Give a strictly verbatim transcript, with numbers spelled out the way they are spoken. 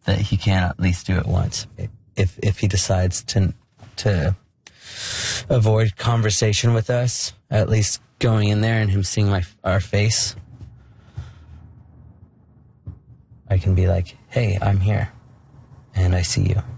that he can at least do it once. If if he decides to to avoid conversation with us, at least going in there and him seeing my our face, I can be like, "Hey, I'm here, and I see you."